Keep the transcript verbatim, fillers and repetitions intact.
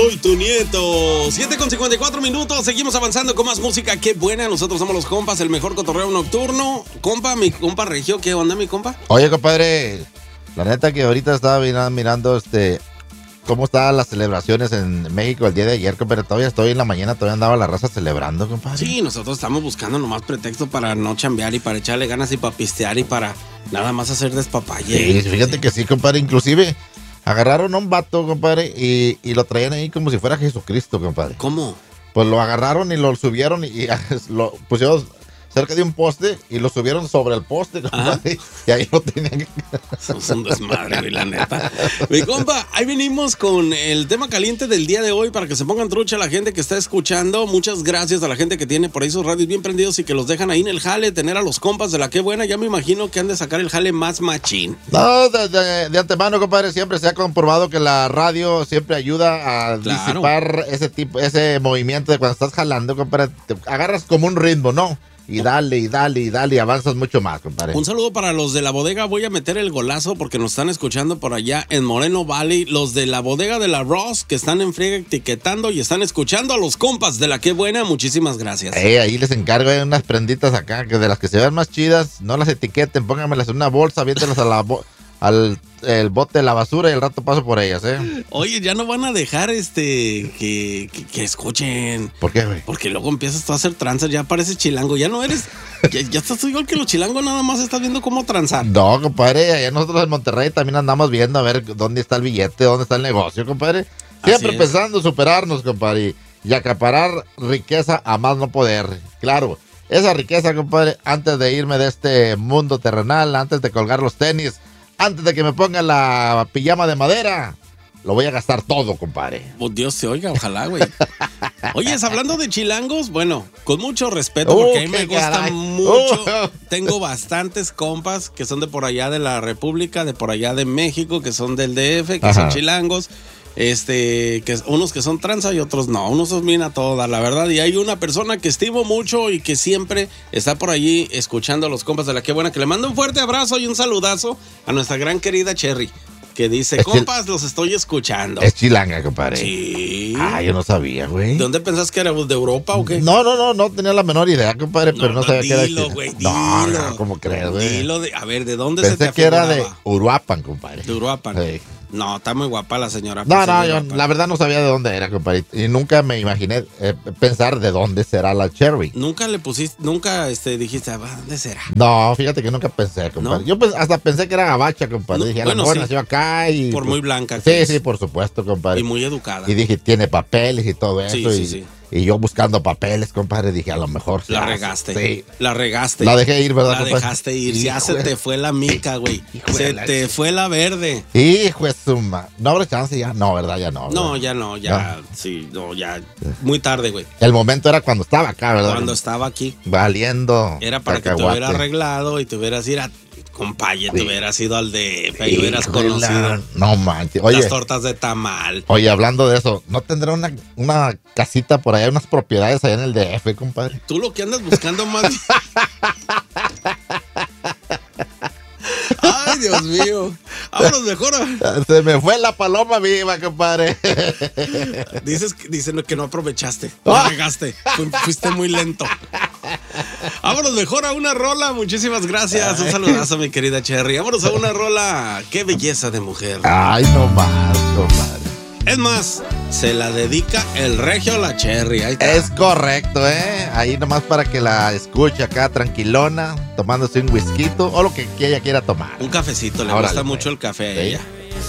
Soy tu nieto. siete con cincuenta y cuatro minutos. Seguimos avanzando con más música. Qué buena. Nosotros somos los compas, el mejor cotorreo nocturno. Compa, mi compa Regio, ¿qué onda, mi compa? Oye, compadre, la neta que ahorita estaba mirando, mirando este cómo estaban las celebraciones en México el día de ayer, compadre. Todavía estoy en la mañana, todavía andaba la raza celebrando, compadre. Sí, nosotros estamos buscando nomás pretexto para no chambear y para echarle ganas y para pistear y para nada más hacer despapalle. Sí, fíjate que sí, compadre. Inclusive agarraron a un vato, compadre, y, y lo traían ahí como si fuera Jesucristo, compadre. ¿Cómo? Pues lo agarraron y lo subieron y, y lo pusieron cerca de un poste y lo subieron sobre el poste, compadre. Ajá. Y ahí lo tenían que... Somos un desmadre, güey, la neta. Mi compa, ahí venimos con el tema caliente del día de hoy para que se pongan trucha la gente que está escuchando. Muchas gracias a la gente que tiene por ahí sus radios bien prendidos y que los dejan ahí en el jale, tener a los compas de la Qué Buena. Ya me imagino que han de sacar el jale más machín. No, de, de, de antemano, compadre, siempre se ha comprobado que la radio siempre ayuda a claro. disipar ese tipo, ese movimiento de cuando estás jalando, compadre. Te agarras como un ritmo, ¿no? Y dale, y dale, y dale, y avanzas mucho más, compadre. Un saludo para los de la bodega. Voy a meter el golazo porque nos están escuchando por allá en Moreno Valley. Los de la bodega de la Ross que están en friega etiquetando y están escuchando a los compas de la Qué Buena. Muchísimas gracias. Eh, ahí les encargo eh, unas prenditas acá, que de las que se vean más chidas, no las etiqueten, pónganmelas en una bolsa, aviéntelas a la bo- al el bote de la basura y el rato paso por ellas, ¿eh? Oye, ya no van a dejar este que, que, que escuchen. ¿Por qué, güey? Porque luego empiezas tú a hacer tranzas, ya pareces chilango, ya no eres, ya, ya estás igual que los chilangos, nada más estás viendo cómo transar. No, compadre, allá nosotros en Monterrey también andamos viendo a ver dónde está el billete, dónde está el negocio, compadre. Siempre pensando superarnos, compadre, y acaparar riqueza a más no poder. Claro, esa riqueza, compadre, antes de irme de este mundo terrenal, antes de colgar los tenis, antes de que me ponga la pijama de madera, lo voy a gastar todo, compadre. Pues Dios te oiga, ojalá, güey. Oye, hablando de chilangos, bueno, con mucho respeto, porque uh, a mí me gusta caray. mucho. Uh. Tengo bastantes compas que son de por allá de la República, de por allá de México, que son del D F, que Ajá. son chilangos. Este, que unos que son tranza y otros no, unos son bien a toda, la verdad. Y hay una persona que estimo mucho y que siempre está por allí escuchando a los compas de la Qué Buena, que le mando un fuerte abrazo y un saludazo a nuestra gran querida Cherry, que dice, es compas, chil- los estoy escuchando. Es chilanga, compadre. Sí. Ah, yo no sabía, güey. ¿De dónde pensás que era? ¿De Europa o qué? No, no, no, no tenía la menor idea, compadre, no, pero no, no sabía dilo, que era güey, No, dilo. no, ¿cómo crees, güey? Dilo de, a ver, ¿de dónde Pensé se te Pensé que era de afiguraba? Uruapan, compadre. De Uruapan. Sí. No, está muy guapa la señora. No, no, yo la verdad no sabía de dónde era, compadre. Y nunca me imaginé eh, pensar de dónde será la Cherry. Nunca le pusiste, nunca este, dijiste, ¿dónde será? No, fíjate que nunca pensé, compadre. ¿No? Yo pues, hasta pensé que era gabacha, compadre. No, dije, a bueno, lo mejor sí. nació acá y... Por pues, muy blanca. Sí, sí, por supuesto, compadre. Y muy educada. Y dije, tiene papeles y todo eso. Sí, y, sí, sí. Y yo buscando papeles, compadre, dije, a lo mejor... La regaste. Sí. La regaste. La dejé ir, ¿verdad, La compadre? dejaste ir. Hijo ya se te fue la mica, güey. Se la te ch... fue la verde. Hijo de suma. ¿No habrá chance ya? No, ¿verdad? Ya no. ¿verdad? No, ya no, ya. ¿No? Sí, no, ya. Muy tarde, güey. El momento era cuando estaba acá, ¿verdad? Cuando estaba aquí. Valiendo. Era para cacahuate. Que te hubiera arreglado y te hubieras ido a... Compaye, sí. te hubieras ido al D F y hubieras conocido. No manches. Oye, las tortas de tamal. Oye, hablando de eso, ¿no tendrá una, una casita por allá, unas propiedades allá en el D F, compadre? Tú lo que andas buscando más. Ay, Dios mío. Vámonos mejor. Se me fue la paloma viva, compadre. Dices, dicen que no aprovechaste. La regaste. Fuiste muy lento. Vámonos mejor a una rola. Muchísimas gracias. Un saludazo, mi querida Cherry. Vámonos a una rola. Qué belleza de mujer. Ay, no más, compadre. Es más, se la dedica el Regio a la Cherry. Ahí está. Es correcto, ¿eh? Ahí nomás para que la escuche acá tranquilona, tomándose un whisky o lo que ella quiera tomar. Un cafecito, le Órale, gusta pues. mucho el café a ¿Sí? ella.